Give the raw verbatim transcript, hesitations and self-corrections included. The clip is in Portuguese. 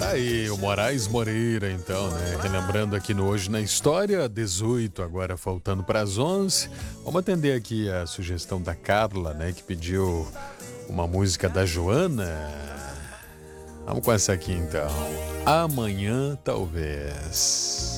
Aí, o Moraes Moreira, então, né? Relembrando aqui no Hoje na História, dezoito, agora faltando para as onze. Vamos atender aqui a sugestão da Carla, né? Que pediu uma música da Joana. Vamos com essa aqui, então. Amanhã, talvez.